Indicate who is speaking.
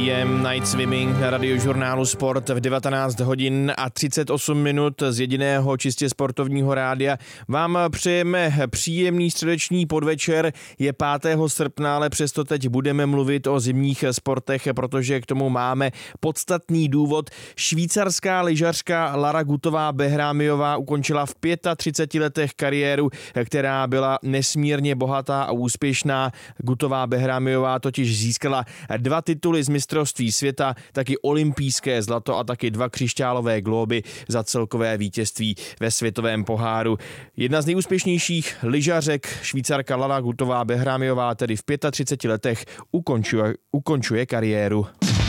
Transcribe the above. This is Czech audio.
Speaker 1: PM Night Swimming na radiožurnálu Sport v 19 hodin a 38 minut z jediného čistě sportovního rádia. Vám přejeme příjemný středeční podvečer. Je 5. srpna, ale přesto teď budeme mluvit o zimních sportech, protože k tomu máme podstatný důvod. Švýcarská lyžařka Lara Gutová-Behrámiová ukončila v 35 letech kariéru, která byla nesmírně bohatá a úspěšná. Gutová-Behrámiová totiž získala 2 tituly z mistrovství světa, taky olympijské zlato a taky 2 křišťálové glóby za celkové vítězství ve světovém poháru. Jedna z nejúspěšnějších lyžařek, Švýcarka Lara Gutová-Behrámiová, tedy v 35 letech ukončuje kariéru.